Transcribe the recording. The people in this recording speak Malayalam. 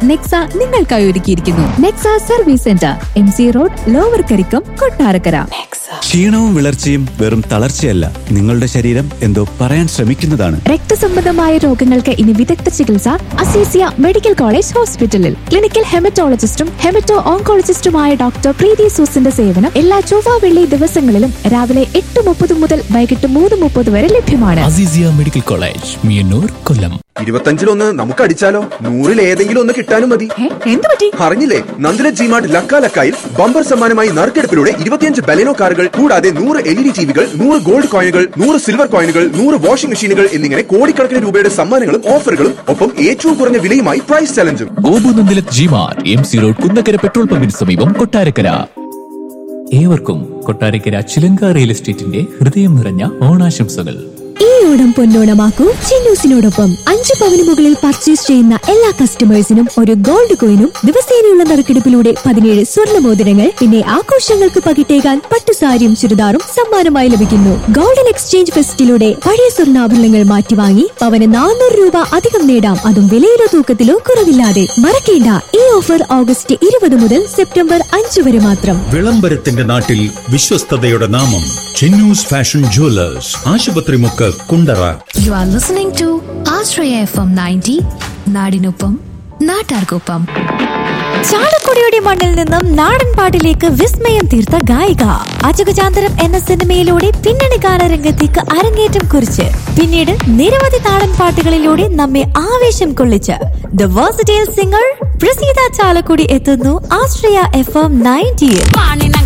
നെക്സ നിങ്ങൾക്കായി ഒരുക്കിയിരിക്കുന്നു. Nexa service centre, MC road, lower Karikkam, Kottarakkara. ക്ഷീണവും വിളർച്ചയും വെറും തളർച്ചയല്ല, നിങ്ങളുടെ ശരീരം എന്തോ പറയാൻ ശ്രമിക്കുന്നതാണ്. രക്തസംബന്ധമായ രോഗങ്ങൾക്ക് ഇനി വിദഗ്ധ ചികിത്സ അസീസിയ മെഡിക്കൽ കോളേജ് ഹോസ്പിറ്റലിൽ. ക്ലിനിക്കൽ ഹെമറ്റോളജിസ്റ്റും ഹെമറ്റോ ഓങ്കോളജിസ്റ്റുമായ ഡോക്ടർ പ്രീതി സൂസിന്റെ സേവനം എല്ലാ ചൊവ്വ വെള്ളി ദിവസങ്ങളിലും രാവിലെ 8:30 മുതൽ വൈകിട്ട് 3:30 വരെ ലഭ്യമാണ്. അസീസിയ മെഡിക്കൽ കോളേജ്, മിയന്നൂർ, കൊല്ലം. 25-1 നമുക്ക് അടിച്ചാലോ? 100-ൽ ഏതെങ്കിലും ഒന്ന് കിട്ടാനും മതി. എന്ത് പറ്റി? അറിഞ്ഞില്ലേ, നന്ദില ജിമാർട്ട് ലക്കാലക്കായിൽ ബമ്പർ സമ്മാനമായി നറുക്കെടുപ്പിലൂടെ 25 ബലെനോ കാറുകൾ, കൂടാതെ 100 LED ടിവികൾ, 100 ഗോൾഡ് കോയിനുകൾ, 100 സിൽവർ കോയിനുകൾ, 100 വാഷിംഗ് മെഷീനുകൾ എന്നിങ്ങനെ കോടിക്കണക്കിന് രൂപയുടെ സമ്മാനങ്ങളും ഓഫറുകളും, ഒപ്പം ഏറ്റവും കുറഞ്ഞ വിലയുമായി price ചലഞ്ചും. Gopu Nandila G-Mart, MC road, Kunnakkara petrol പമ്പിന് സമീപം, കൊട്ടാരക്കര. ഏവർക്കും കൊട്ടാരക്കര ചിലങ്ക റിയൽ എസ്റ്റേറ്റിന്റെ ഹൃദയം നിറഞ്ഞ ഓണാശംസകൾ. ഈ ഓണം പൊന്നോണമാക്കൂ ചിന്നൂസിനോടൊപ്പം. 5 പവന് മുകളിൽ പർച്ചേസ് ചെയ്യുന്ന എല്ലാ കസ്റ്റമേഴ്സിനും ഒരു ഗോൾഡ് കോയിനും ദിവസേനയുള്ള നറുക്കെടുപ്പിലൂടെ 17 സ്വർണ്ണ മോതിരങ്ങൾ, പിന്നെ ആഘോഷങ്ങൾക്ക് പകിട്ടേകാൻ പട്ടുസാരിയും ചുരിദാറും സമ്മാനമായി ലഭിക്കുന്നു. ഗോൾഡൻ എക്സ്ചേഞ്ച് ഫെസ്റ്റിലൂടെ പഴയ സ്വർണ്ണാഭരണങ്ങൾ മാറ്റിവാങ്ങി പവന് 400 രൂപ അധികം നേടാം, അതും വിലയിലോ തൂക്കത്തിലോ കുറവില്ലാതെ. മറക്കേണ്ട, ഈ ഓഫർ ഓഗസ്റ്റ് 20 മുതൽ സെപ്റ്റംബർ 5 വരെ മാത്രം. വിളംബരത്തിന്റെ നാട്ടിൽ വിശ്വസ്തതയുടെ നാമം ചിന്നൂസ് ഫാഷൻ ജുവലേഴ്സ്, ആശുപത്രി മുക്ക്, Kundara. You are listening to Ashraya FM 90, നാടിനൊപ്പം നാട്ടാർക്കൊപ്പം. ചാലക്കുടിയുടെ മണ്ണിൽ നിന്നും നാടൻ പാട്ടിലേക്ക് വിസ്മയം തീർത്ത ഗായിക. അജഗജാന്തരം എന്ന സിനിമയിലൂടെ പിന്നണി ഗാനരംഗത്തേക്ക് അരങ്ങേറ്റം കുറിച്ച് പിന്നീട് നിരവധി നാടൻ പാട്ടുകളിലൂടെ നമ്മെ ആവേശം കൊള്ളിച്ച് the versatile singer Praseetha Chalakudy എത്തുന്നു ആശ്രയ FM 90.